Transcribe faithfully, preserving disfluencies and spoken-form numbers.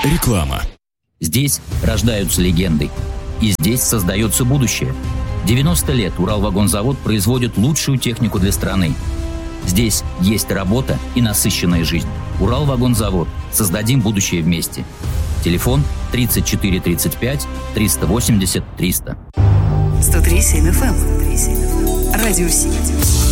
Реклама. Здесь рождаются легенды. И здесь создается будущее. девяносто лет Уралвагонзавод производит лучшую технику для страны. Здесь есть работа и насыщенная жизнь. Уралвагонзавод. Создадим будущее вместе. Телефон тридцать четыре тридцать пять триста восемьдесят триста. сто три семь эф эм. Радио Сити.